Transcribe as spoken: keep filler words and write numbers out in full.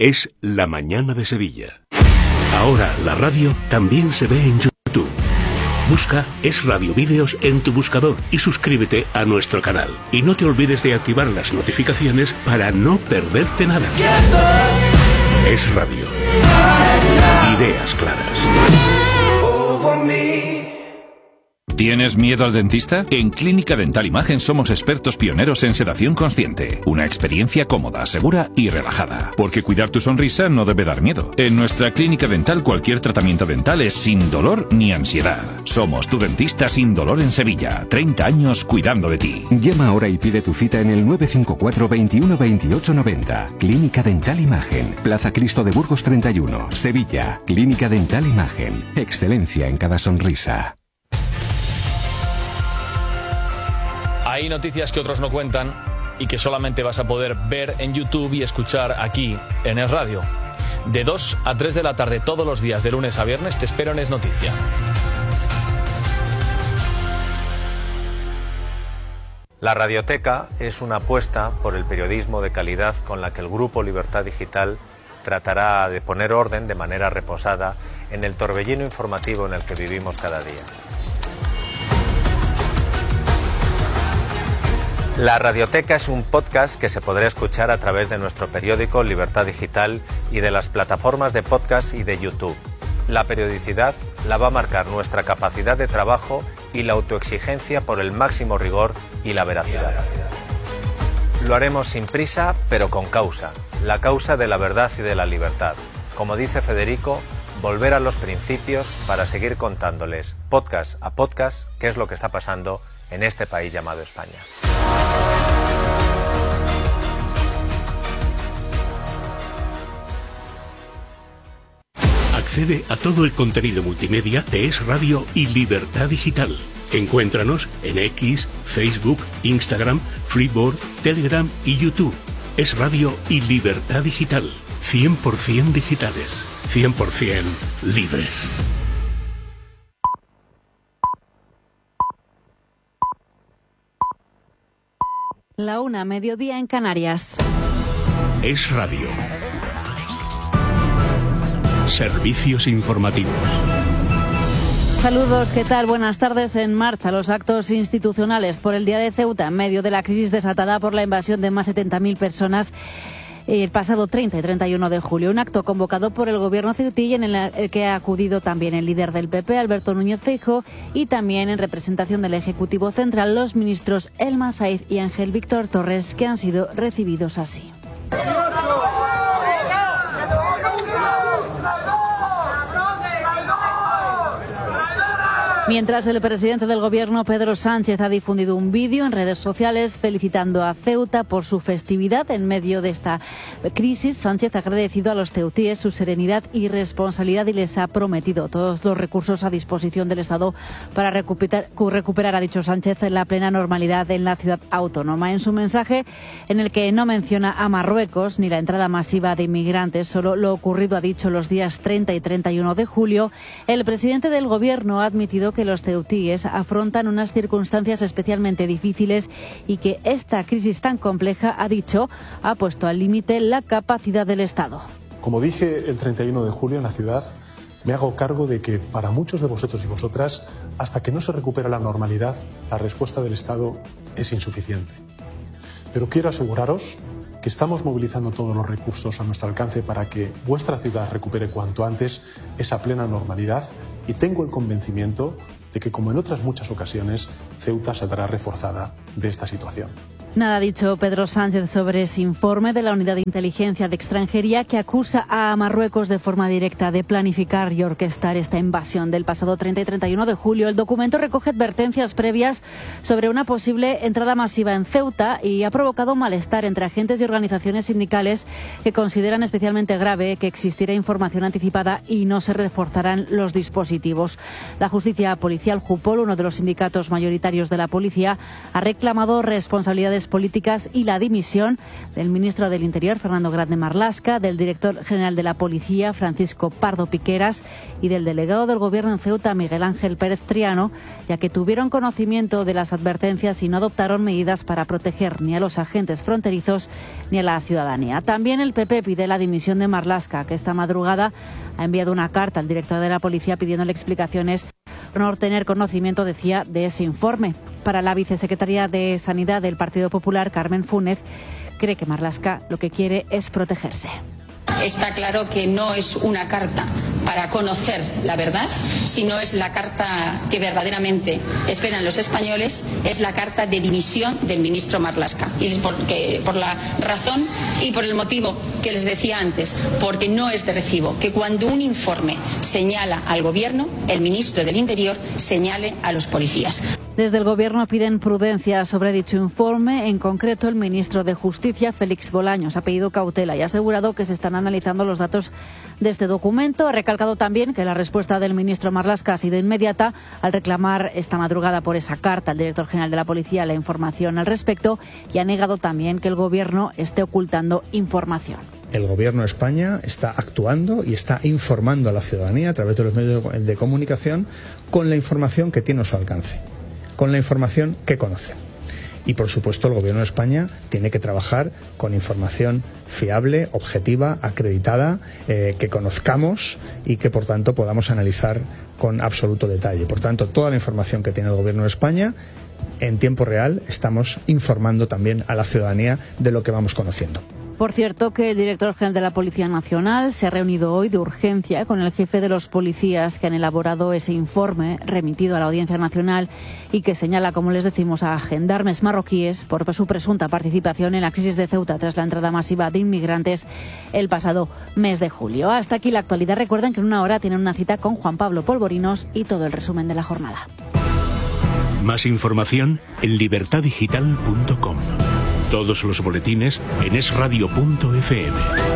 es La Mañana de Sevilla. Ahora la radio también se ve en YouTube. Busca Es Radio Vídeos en tu buscador y suscríbete a nuestro canal. Y no te olvides de activar las notificaciones para no perderte nada. Es Radio. Ideas claras. ¿Tienes miedo al dentista? En Clínica Dental Imagen somos expertos pioneros en sedación consciente. Una experiencia cómoda, segura y relajada. Porque cuidar tu sonrisa no debe dar miedo. En nuestra clínica dental cualquier tratamiento dental es sin dolor ni ansiedad. Somos tu dentista sin dolor en Sevilla. treinta años cuidando de ti. Llama ahora y pide tu cita en el nueve cinco cuatro, veintiuno, veintiocho, noventa. Clínica Dental Imagen. Plaza Cristo de Burgos treinta y uno, Sevilla. Clínica Dental Imagen. Excelencia en cada sonrisa. Hay noticias que otros no cuentan y que solamente vas a poder ver en YouTube y escuchar aquí en Es Radio. De dos a tres de la tarde todos los días, de lunes a viernes, te espero en Es Noticia. La Radioteca es una apuesta por el periodismo de calidad con la que el Grupo Libertad Digital tratará de poner orden de manera reposada en el torbellino informativo en el que vivimos cada día. La Radioteca es un podcast que se podrá escuchar a través de nuestro periódico Libertad Digital y de las plataformas de podcast y de YouTube. La periodicidad la va a marcar nuestra capacidad de trabajo y la autoexigencia por el máximo rigor y la veracidad. Lo haremos sin prisa, pero con causa, la causa de la verdad y de la libertad. Como dice Federico, volver a los principios para seguir contándoles, podcast a podcast, qué es lo que está pasando en este país llamado España. Accede a todo el contenido multimedia de Es Radio y Libertad Digital. Encuéntranos en X, Facebook, Instagram, Freeboard, Telegram y YouTube. Es Radio y Libertad Digital. cien por ciento digitales. cien por ciento libres. La una, mediodía en Canarias. Es Radio. Servicios informativos. Saludos, ¿qué tal? Buenas tardes. En marcha los actos institucionales por el Día de Ceuta, en medio de la crisis desatada por la invasión de más de setenta mil personas el pasado treinta y treinta y uno de julio. Un acto convocado por el gobierno ceutí en el que ha acudido también el líder del P P, Alberto Núñez Feijóo, y también en representación del Ejecutivo Central los ministros Elma Saiz y Ángel Víctor Torres, que han sido recibidos así. Mientras el presidente del Gobierno, Pedro Sánchez, ha difundido un vídeo en redes sociales felicitando a Ceuta por su festividad en medio de esta crisis, Sánchez ha agradecido a los ceutíes su serenidad y responsabilidad y les ha prometido todos los recursos a disposición del Estado para recuperar, recuperar, ha dicho Sánchez, la plena normalidad en la ciudad autónoma. En su mensaje, en el que no menciona a Marruecos ni la entrada masiva de inmigrantes, solo lo ocurrido, ha dicho, los días treinta y treinta y uno de julio, el presidente del Gobierno ha admitido que los ceutíes afrontan unas circunstancias especialmente difíciles y que esta crisis tan compleja, ha dicho, ha puesto al límite la capacidad del Estado. Como dije el treinta y uno de julio en la ciudad, me hago cargo de que para muchos de vosotros y vosotras, hasta que no se recupera la normalidad, la respuesta del Estado es insuficiente. Pero quiero aseguraros que estamos movilizando todos los recursos a nuestro alcance para que vuestra ciudad recupere cuanto antes esa plena normalidad, y tengo el convencimiento de que, como en otras muchas ocasiones, Ceuta saldrá reforzada de esta situación. Nada ha dicho Pedro Sánchez sobre ese informe de la Unidad de Inteligencia de Extranjería que acusa a Marruecos de forma directa de planificar y orquestar esta invasión del pasado treinta y treinta y uno de julio. El documento recoge advertencias previas sobre una posible entrada masiva en Ceuta y ha provocado malestar entre agentes y organizaciones sindicales que consideran especialmente grave que existiera información anticipada y no se reforzaran los dispositivos. La justicia policial, Jupol, uno de los sindicatos mayoritarios de la policía, ha reclamado responsabilidades responsabilidades políticas y la dimisión del ministro del Interior, Fernando Grande Marlaska, del director general de la Policía, Francisco Pardo Piqueras, y del delegado del Gobierno en Ceuta, Miguel Ángel Pérez Triano, ya que tuvieron conocimiento de las advertencias y no adoptaron medidas para proteger ni a los agentes fronterizos ni a la ciudadanía. También el P P pide la dimisión de Marlaska, que esta madrugada ha enviado una carta al director de la Policía pidiéndole explicaciones por no tener conocimiento, decía, de ese informe. Para la vicesecretaria de Sanidad del Partido Popular, Carmen Fúnez, cree que Marlaska lo que quiere es protegerse. Está claro que no es una carta para conocer la verdad, sino es la carta que verdaderamente esperan los españoles, es la carta de dimisión del ministro Marlaska. Y es porque, por la razón y por el motivo que les decía antes, porque no es de recibo que cuando un informe señala al gobierno, el ministro del Interior señale a los policías. Desde el Gobierno piden prudencia sobre dicho informe. En concreto, el ministro de Justicia, Félix Bolaños, ha pedido cautela y ha asegurado que se están analizando los datos de este documento. Ha recalcado también que la respuesta del ministro Marlaska ha sido inmediata al reclamar esta madrugada por esa carta al director general de la Policía la información al respecto, y ha negado también que el Gobierno esté ocultando información. El Gobierno de España está actuando y está informando a la ciudadanía a través de los medios de comunicación con la información que tiene a su alcance, con la información que conoce. Y, por supuesto, el Gobierno de España tiene que trabajar con información fiable, objetiva, acreditada, eh, que conozcamos y que, por tanto, podamos analizar con absoluto detalle. Por tanto, toda la información que tiene el Gobierno de España, en tiempo real, estamos informando también a la ciudadanía de lo que vamos conociendo. Por cierto, que el director general de la Policía Nacional se ha reunido hoy de urgencia con el jefe de los policías que han elaborado ese informe remitido a la Audiencia Nacional y que señala, como les decimos, a gendarmes marroquíes por su presunta participación en la crisis de Ceuta tras la entrada masiva de inmigrantes el pasado mes de julio. Hasta aquí la actualidad. Recuerden que en una hora tienen una cita con Juan Pablo Polvorinos y todo el resumen de la jornada. Más información en libertad digital punto com. Todos los boletines en es radio punto efe eme.